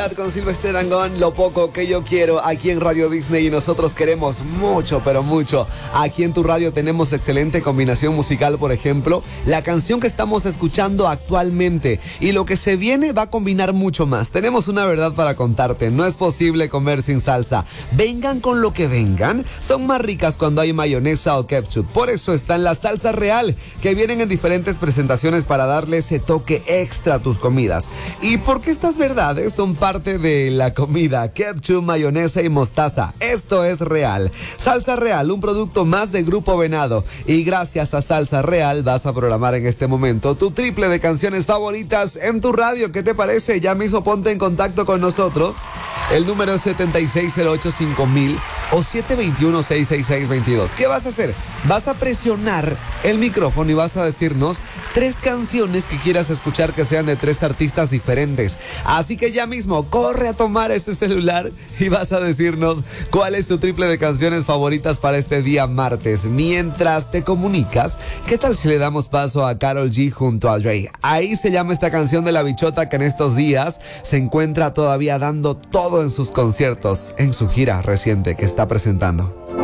Navidad con Silvestre Dangond, Lo Poco Que Yo Quiero, aquí en Radio Disney, y nosotros queremos mucho, pero mucho. Aquí en tu radio tenemos excelente combinación musical, por ejemplo, la canción que estamos escuchando actualmente, y lo que se viene va a combinar mucho más. Tenemos una verdad para contarte, no es posible comer sin salsa. Vengan con lo que vengan, son más ricas cuando hay mayonesa o ketchup. Por eso están las salsas real, que vienen en diferentes presentaciones para darle ese toque extra a tus comidas. ¿Y por qué estas verdades son parte de la comida? Ketchup, mayonesa y mostaza. Esto es real. Salsa Real, un producto más de Grupo Venado. Y gracias a Salsa Real vas a programar en este momento tu triple de canciones favoritas en tu radio. ¿Qué te parece? Ya mismo ponte en contacto con nosotros. El número es 76085000 o 721-66622. ¿Qué vas a hacer? Vas a presionar el micrófono y vas a decirnos 3 canciones que quieras escuchar que sean de 3 artistas diferentes. Así que ya mismo corre a tomar este celular y vas a decirnos cuál es tu triple de canciones favoritas para este día martes. Mientras te comunicas, ¿qué tal si le damos paso a Karol G junto a Dre? Ahí se llama esta canción de La Bichota, que en estos días se encuentra todavía dando todo en sus conciertos, en su gira reciente que está presentando.